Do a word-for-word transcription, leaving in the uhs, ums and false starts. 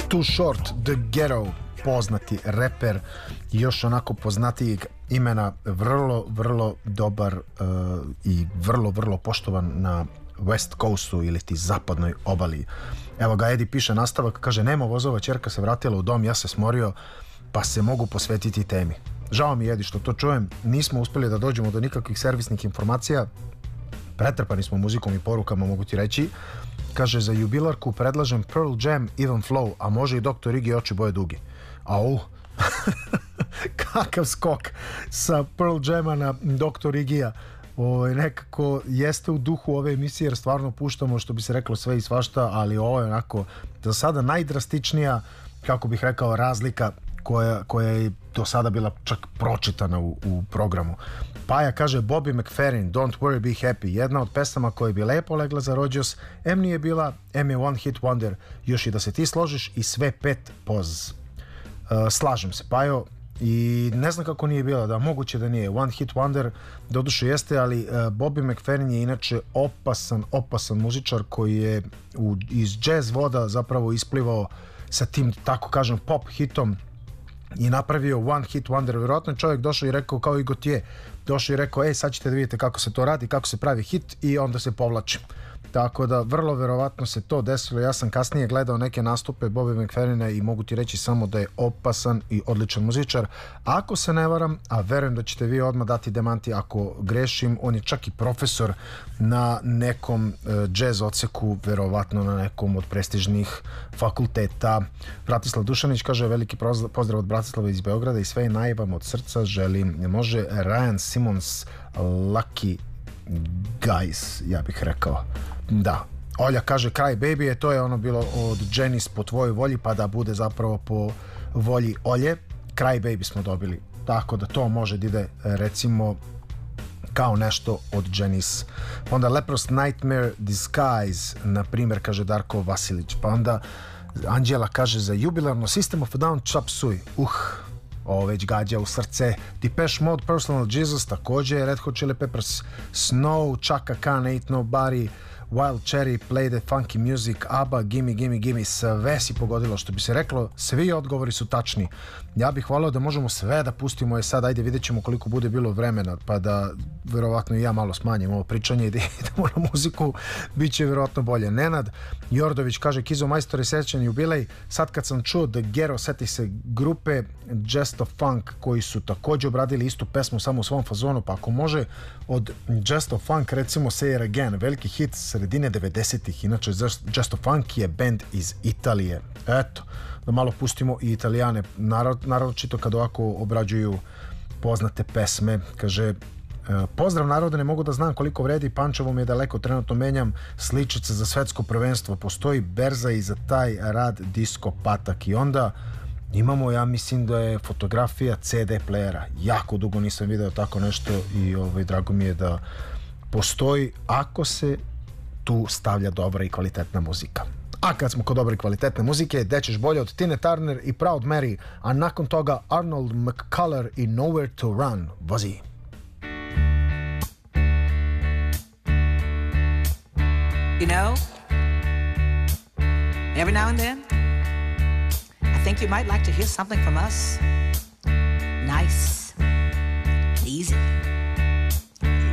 Too Short, The Ghetto, poznati reper, još onako poznatijeg imena, vrlo, vrlo dobar uh, i vrlo, vrlo poštovan na West Coastu ili ti zapadnoj obali. Evo ga, Edi piše nastavak, kaže, nema vozova, ćerka se vratila u dom, ja se smorio, pa se mogu posvetiti temi. Žao mi, Edi, što to čujem, nismo uspjeli da dođemo do nikakvih servisnih informacija, pretrpani smo muzikom i porukama, mogu ti reći. Kaže, za jubilarku predlažem Pearl Jam, Even Flow, a može i doktor Iggy, oči boje dugi. Au, kakav skok sa Pearl Jama na doktor Iggy-a. O, nekako jeste u duhu ove emisije, jer stvarno puštamo, što bi se reklo, sve i svašta, ali ovo je onako do sada najdrastičnija, kako bih rekao, razlika koja, koja je do sada bila čak pročitana u, u programu. Paja kaže, Bobby McFerrin, Don't Worry Be Happy, jedna od pesama koja bi lepo legla za rođos, em nije bila, em je one hit wonder, još i da se ti složiš i sve pet poz. Uh, slažem se, Pajo, i ne znam kako nije bila, da moguće da nije one hit wonder, doduše jeste, ali uh, Bobby McFerrin je inače opasan, opasan muzičar koji je u, iz jazz voda zapravo isplivao sa tim, tako kažem, pop hitom i napravio one hit wonder. Vjerojatno je čovjek došao i rekao, kao i Gautier, došao i rekao, ej, sad ćete da vidite kako se to radi, kako se pravi hit, i onda se povlači. Tako da vrlo verovatno se to desilo. Ja sam kasnije gledao neke nastupe Bobby McFerrina i mogu ti reći samo da je opasan i odličan muzičar. Ako se ne varam, a verujem da ćete vi odmah dati demanti ako grešim, on je čak i profesor na nekom uh, jazz odseku, verovatno na nekom od prestižnih fakulteta. Bratislav Dušanić kaže, veliki pozdrav od Bratislava iz Beograda i sve najvam od srca želim. Može Ryan Simmons, Lucky Guys, ja bih rekao. Da. Olja kaže, Cry Baby je, to je ono bilo od Janis po tvojoj volji, pa da bude zapravo po volji Olje. Cry Baby smo dobili, tako da to može da ide recimo kao nešto od Janis. Onda Leprous Nightmare Disguise, na primjer, kaže Darko Vasilić. Pa onda Anđela kaže, za jubilarno System of a Down Chop Suey. Uh, ovo već gađa u srce. Depeche Mode, Personal Jesus, također Red Hot Chili Peppers, Snow, Chaka Khan, Ain't Nobody, Wild Cherry, Play the Funky Music, ABBA, Gimme, Gimme, Gimme, sve si pogodilo, što bi se reklo, svi odgovori su tačni. Ja bih volio da možemo sve da pustimo, je sad, ajde vidjet ćemo koliko bude bilo vremena, pa da verovatno i ja malo smanjim ovo pričanje i da idemo na muziku, bit će verovatno bolje. Nenad Jordović kaže, Kizo majstore, srećan jubilej, sad kad sam čuo The Ghetto, seti se grupe Just of Funk, koji su također obradili istu pesmu samo u svom fazonu, pa ako može od Just of Funk recimo Say It Again, veliki hit sredine devedesetih, inače Just of Funk je band iz Italije. Eto, da malo pustimo i Italijane, naročito kad ovako obrađuju poznate pesme. Kaže, pozdrav narode, ne mogu da znam koliko vredi, Pančevo mi je daleko, trenutno menjam sličice za svetsko prvenstvo, postoji berza i za taj rad Disco Patak. I onda imamo, ja mislim da je fotografija ce de playera, jako dugo nisam video tako nešto i ovaj, drago mi je da postoji, ako se tu stavlja dobra i kvalitetna muzika. A kad smo kod dobre i kvalitetne muzike, dećeš bolje od Tina Turner i Proud Mary, a nakon toga Arnold McCuller i Nowhere to Run. Vozi. You know, every now and then, I think you might like to hear something from us. Nice and easy.